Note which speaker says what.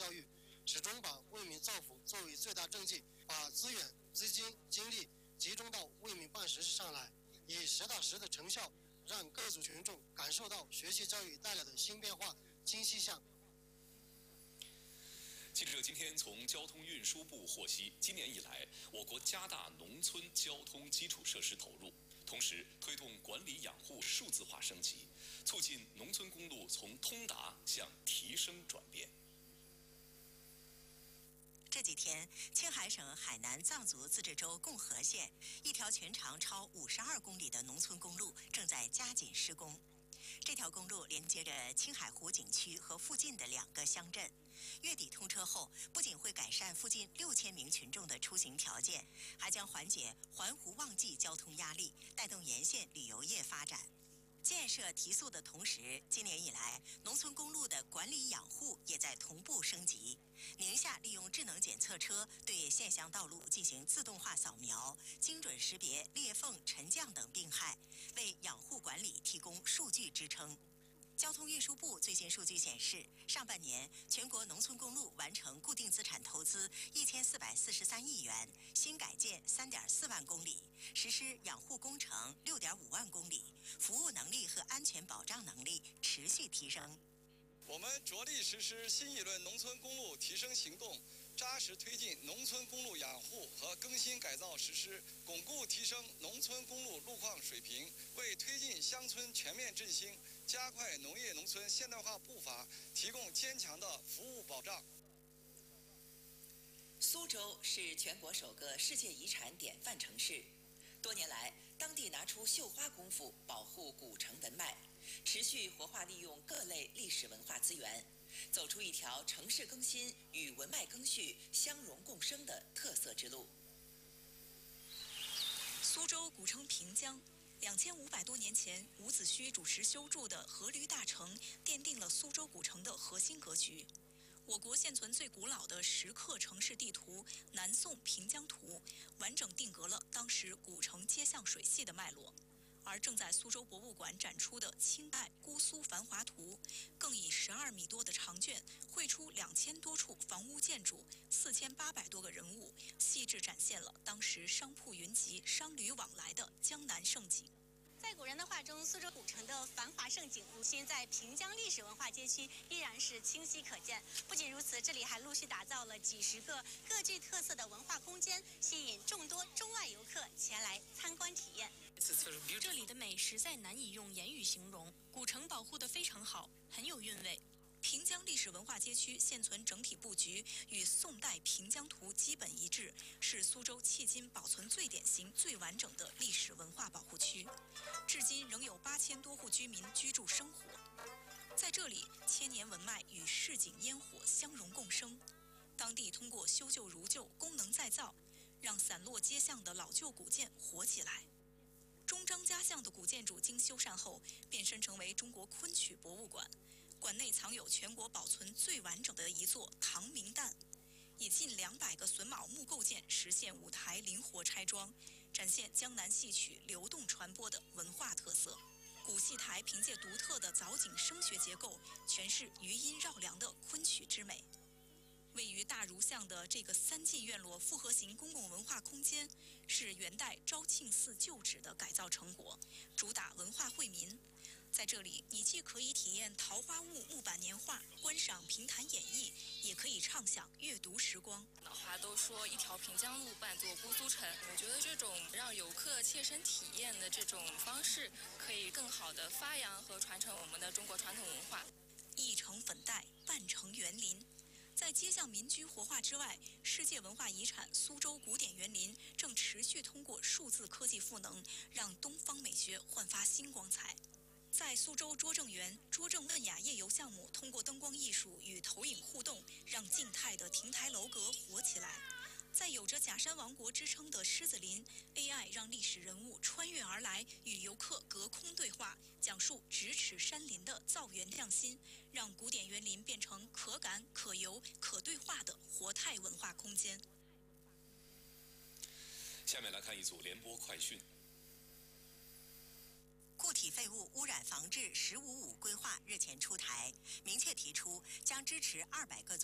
Speaker 1: 教育，始终把为民造福作为最大政绩，把资源、资金、精力集中到为民办实事上来，以实打实的成效，让各族群众感受到学习教育带来的新变化、新气象。
Speaker 2: 记者今天从交通运输部获悉，今年以来，我国加大农村交通基础设施投入，同时推动管理养护数字化升级，促进农村公路从通达向提升转变。
Speaker 3: 这几天，青海省海南藏族自治州共和县一条全长超52公里的农村公路正在加紧施工。这条公路连接着青海湖景区和附近的2个乡镇。月底通车后，不仅会改善附近6000名群众的出行条件，还将缓解环湖旺季交通压力，带动沿线旅游业发展。建设提速的同时，今年以来，农村公路的管理养护也在同步升级。宁夏利用智能检测车对县乡道路进行自动化扫描，精准识别裂缝、沉降等病害，为养护管理提供数据支撑。交通运输部最新数据显示，上半年全国农村公路完成固定资产投资1443亿元，新改建3.4万公里，实施养护工程6.5万公里，服务能力和安全保障能力持续提升。
Speaker 4: 我们着力实施新一轮农村公路提升行动，扎实推进农村公路养护和更新改造实施，巩固提升农村公路路况水平，为推进乡村全面振兴、加快农业农村现代化步伐提供坚强的服务保障。
Speaker 3: 苏州是全国首个世界遗产典范城市，多年来，当地拿出绣花功夫保护古城文脉，持续活化利用各类历史文化资源，走出一条城市更新与文脉更续相融共生的特色之路。
Speaker 5: 苏州古称平江，2500多年前伍子胥主持修筑的阖闾大城，奠定了苏州古城的核心格局。我国现存最古老的石刻城市地图《南宋平江图》，完整定格了当时古城街巷水系的脉络。而正在苏州博物馆展出的清代姑苏繁华图，更以12米多的长卷绘出2000多处房屋建筑、4800多个人物，细致展现了当时商铺云集、商旅往来的江南盛景。
Speaker 6: 在古人的画中，苏州古城的繁华盛景，如今在平江历史文化街区依然是清晰可见。不仅如此，这里还陆续打造了几十个各具特色的文化空间，吸引众多中外游客前来参观体验。
Speaker 5: 这里的美实在难以用言语形容，古城保护得非常好，很有韵味。平江历史文化街区现存整体布局与宋代平江图基本一致，是苏州迄今保存最典型、最完整的历史文化保护区。至今仍有8000多户居民居住生活。在这里，千年文脉与市井烟火相融共生。当地通过修旧如旧、功能再造，让散落街巷的老旧古建活起来。中张家巷的古建筑经修缮后，变身成为中国昆曲博物馆。馆内藏有全国保存最完整的一座唐明旦，以近200个榫卯木构件实现舞台灵活拆装，展现江南戏曲流动传播的文化特色。古戏台凭借独特的藻井声学结构，诠释余音绕梁的昆曲之美。位于大儒巷的这个3进院落复合型公共文化空间，是元代昭庆寺旧址的改造成果，主打文化惠民。在这里，你既可以体验桃花坞木板年画，观赏评弹演绎，也可以畅享阅读时光。
Speaker 7: 老话都说一条平江路伴作姑苏城，我觉得这种让游客切身体验的这种方式，可以更好地发扬和传承我们的中国传统文化。
Speaker 5: 一城粉黛，半城园林。在街巷民居活化之外，世界文化遗产苏州古典园林正持续通过数字科技赋能，让东方美学焕发新光彩。在苏州拙政园，拙政问雅夜游项目通过灯光艺术与投影互动，让静态的亭台楼阁活起来。在有着假山王国之称的狮子林 ，AI 让历史人物穿越而来，与游客隔空对话，讲述咫尺山林的造园匠心，让古典园林变成可感、可游、可对话的活态文化空间。
Speaker 2: 下面来看一组联播快讯。
Speaker 3: 固体废物污染防治“15-5”规划日前出台，明确提出将支持200个